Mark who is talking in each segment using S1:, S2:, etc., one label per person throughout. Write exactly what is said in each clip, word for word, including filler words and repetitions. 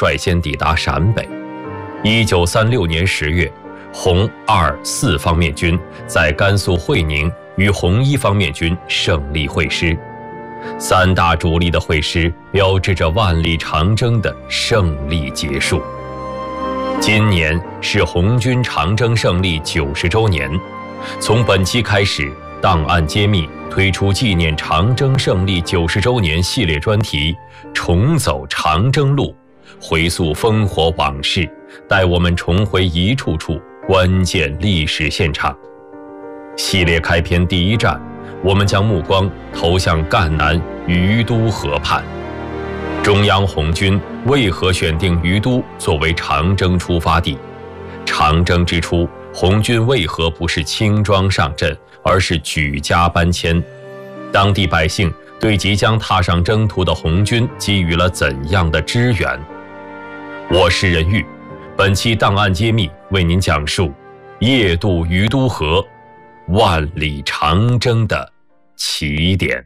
S1: 率先抵达陕北。一九三六年十月，红二四方面军在甘肃会宁与红一方面军胜利会师，三大主力的会师标志着万里长征的胜利结束。今年是红军长征胜利九十周年，从本期开始，档案揭秘推出纪念长征胜利九十周年系列专题，重走长征路，回溯烽火往事，带我们重回一处处关键历史现场。系列开篇第一站，我们将目光投向赣南于都河畔。中央红军为何选定于都作为长征出发地？长征之初，红军为何不是轻装上阵，而是举家搬迁？当地百姓对即将踏上征途的红军给予了怎样的支援？我是任玉，本期档案揭秘为您讲述夜渡于都河，万里长征的起点。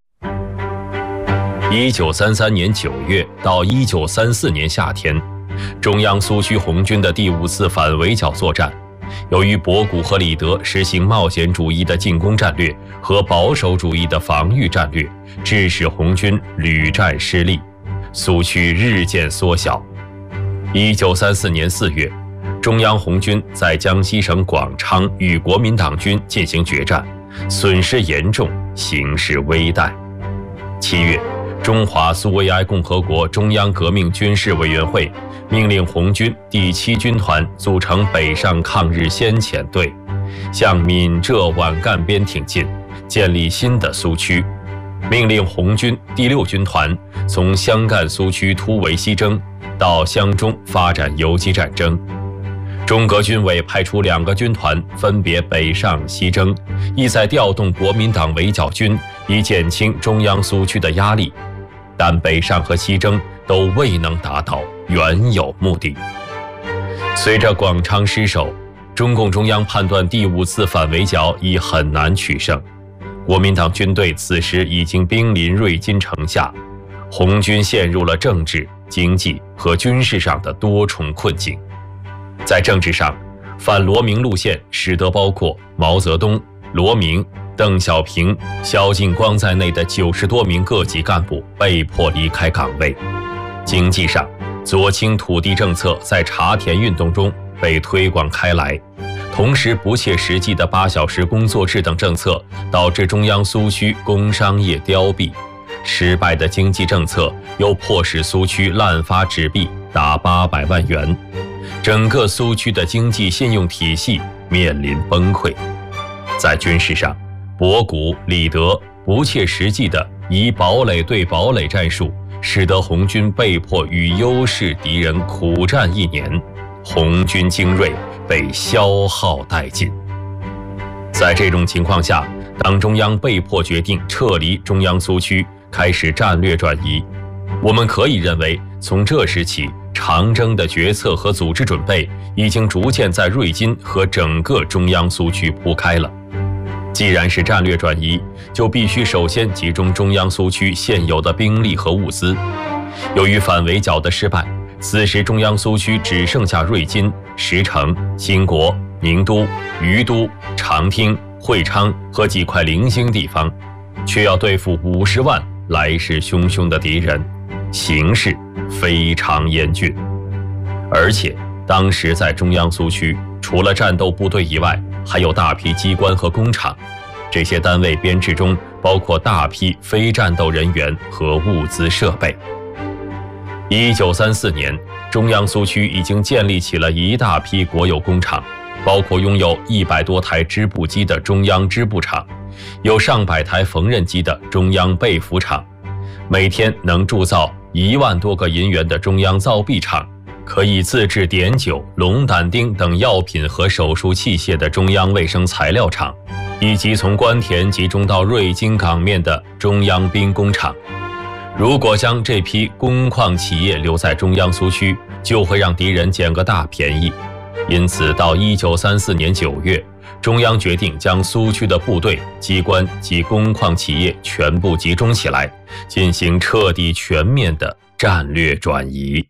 S1: 一九三三年九月到一九三四年夏天，中央苏区红军的第五次反围剿作战，由于博古和李德实行冒险主义的进攻战略和保守主义的防御战略，致使红军屡战失利，苏区日渐缩小。一九三四年四月，中央红军在江西省广昌与国民党军进行决战，损失严重，形势危殆。七月，中华苏维埃共和国中央革命军事委员会命令红军第七军团组成北上抗日先遣队，向闽浙皖赣边挺进，建立新的苏区。命令红军第六军团从湘赣苏区突围西征，到湘中发展游击战争。中革军委派出两个军团分别北上西征，意在调动国民党围剿军，以减轻中央苏区的压力。但北上和西征都未能达到原有目的。随着广昌失守，中共中央判断第五次反围剿已很难取胜，国民党军队此时已经兵临瑞金城下，红军陷入了政治、经济和军事上的多重困境。在政治上，反罗明路线使得包括毛泽东、罗明、邓小平、萧劲光在内的九十多名各级干部被迫离开岗位。经济上，左倾土地政策在茶田运动中被推广开来，同时不切实际的八小时工作制等政策导致中央苏区工商业凋敝，失败的经济政策又迫使苏区滥发纸币达八百万元，整个苏区的经济信用体系面临崩溃。在军事上，博古、李德不切实际地以堡垒对堡垒战术，使得红军被迫与优势敌人苦战一年，红军精锐被消耗殆尽。在这种情况下，党中央被迫决定撤离中央苏区，开始战略转移。我们可以认为，从这时起，长征的决策和组织准备已经逐渐在瑞金和整个中央苏区铺开了。既然是战略转移，就必须首先集中中央苏区现有的兵力和物资。由于反围剿的失败，此时中央苏区只剩下瑞金、石城、兴国、宁都、于都、长汀、会昌和几块零星地方，却要对付五十万来势汹汹的敌人，形势非常严峻。而且当时在中央苏区，除了战斗部队以外，还有大批机关和工厂，这些单位编制中包括大批非战斗人员和物资设备。一九三四年，中央苏区已经建立起了一大批国有工厂，包括拥有一百多台织布机的中央织布厂，有上百台缝纫机的中央被服厂，每天能铸造一万多个银元的中央造币厂，可以自制碘酒、龙胆丁等药品和手术器械的中央卫生材料厂，以及从关田集中到瑞金港面的中央兵工厂。如果将这批工矿企业留在中央苏区，就会让敌人捡个大便宜。因此，到一九三四年九月，中央决定将苏区的部队、机关及工矿企业全部集中起来，进行彻底全面的战略转移。